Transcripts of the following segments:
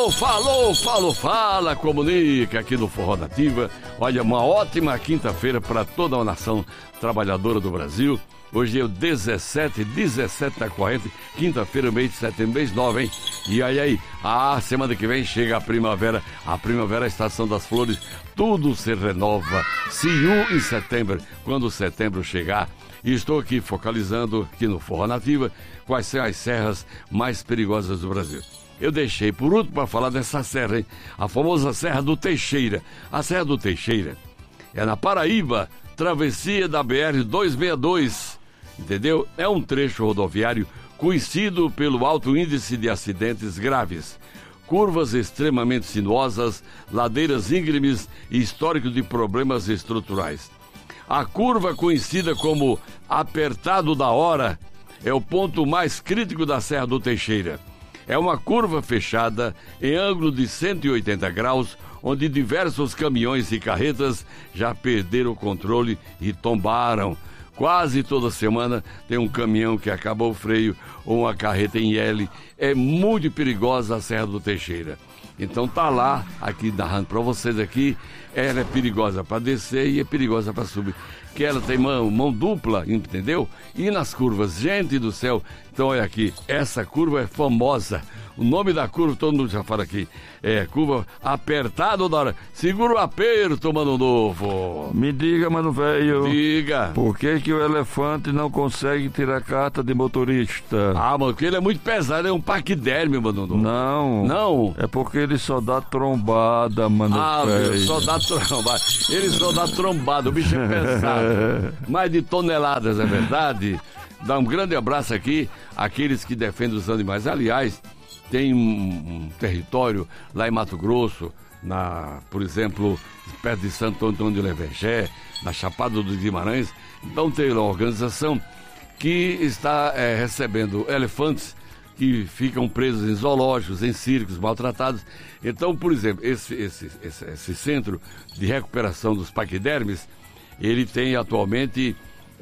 Fala, comunica aqui no Forró Nativa. Olha, uma ótima quinta-feira para toda a nação trabalhadora do Brasil. Hoje é o 17 da corrente, quinta-feira, mês de setembro, mês 9, hein? E aí, semana que vem chega a primavera, a estação das flores, tudo se renova. See you em setembro, quando setembro chegar. E estou aqui focalizando, aqui no Forró Nativa, quais são as serras mais perigosas do Brasil. Eu deixei por último para falar dessa serra, hein? A famosa Serra do Teixeira. A Serra do Teixeira é na Paraíba, travessia da BR-262, entendeu? É um trecho rodoviário conhecido pelo alto índice de acidentes graves, curvas extremamente sinuosas, ladeiras íngremes e histórico de problemas estruturais. A curva, conhecida como Apertado da Hora, é o ponto mais crítico da Serra do Teixeira. É uma curva fechada em ângulo de 180 graus, onde diversos caminhões e carretas já perderam o controle e tombaram. Quase toda semana tem um caminhão que acabou o freio ou uma carreta em L. É muito perigosa a Serra do Teixeira. Então tá lá, aqui narrando para vocês aqui, ela é perigosa para descer e é perigosa para subir. Que ela tem mão dupla, entendeu? E nas curvas, gente do céu. Então olha aqui, essa curva é famosa. O nome da curva, todo mundo já fala aqui, é curva Apertado da Hora. Segura o aperto, Mano Novo. Me diga, mano velho. Diga. Por que o elefante não consegue tirar carta de motorista? Mano, porque ele é muito pesado, é um paquiderme, Mano Novo. Não. É porque ele só dá trombada, mano velho. Ele só dá trombada, o bicho é pesado. Mais de toneladas, é verdade? Dá um grande abraço aqui àqueles que defendem os animais. Aliás, tem um território lá em Mato Grosso, por exemplo, perto de Santo Antônio de Levegé, na Chapada dos Guimarães. Então tem uma organização que está recebendo elefantes que ficam presos em zoológicos, em circos, maltratados. Então, por exemplo, esse centro de recuperação dos paquidermes, ele tem atualmente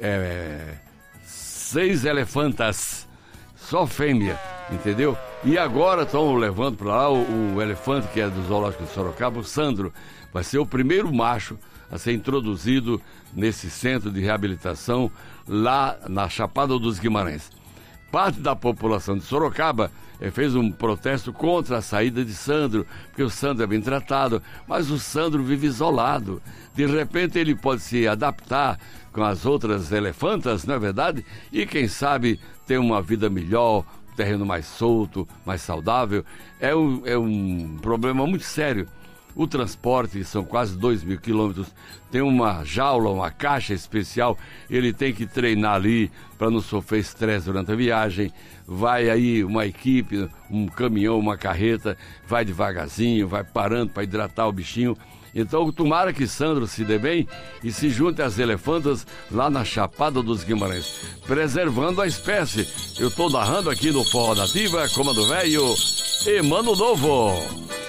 6 elefantas, só fêmea, entendeu? E agora estão levando para lá o elefante que é do zoológico de Sorocaba, o Sandro, vai ser o primeiro macho a ser introduzido nesse centro de reabilitação lá na Chapada dos Guimarães. Parte da população de Sorocaba fez um protesto contra a saída de Sandro, porque o Sandro é bem tratado, mas o Sandro vive isolado. De repente ele pode se adaptar com as outras elefantas, não é verdade? E quem sabe ter uma vida melhor, um terreno mais solto, mais saudável. É um problema muito sério. O transporte, são quase 2.000 quilômetros, tem uma jaula, uma caixa especial, ele tem que treinar ali para não sofrer estresse durante a viagem. Vai aí uma equipe, um caminhão, uma carreta, vai devagarzinho, vai parando para hidratar o bichinho. Então, tomara que Sandro se dê bem e se junte às elefantas lá na Chapada dos Guimarães, preservando a espécie. Eu estou narrando aqui no Forró Nativa, Comando Velho e Mano Novo.